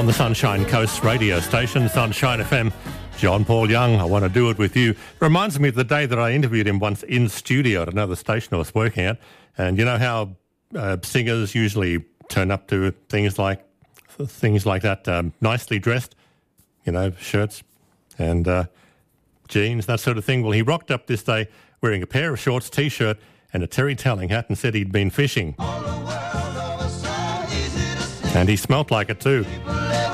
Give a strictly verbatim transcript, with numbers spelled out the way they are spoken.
on the Sunshine Coast radio station, Sunshine F M. John Paul Young, I Want to Do It With You. Reminds me of the day that I interviewed him once in studio at another station I was working at. And you know how uh, singers usually turn up to things like things like that, um, nicely dressed, you know, shirts and uh, jeans, that sort of thing. Well, he rocked up this day wearing a pair of shorts, T-shirt and a Terry Telling hat and said he'd been fishing. And he smelt like it too.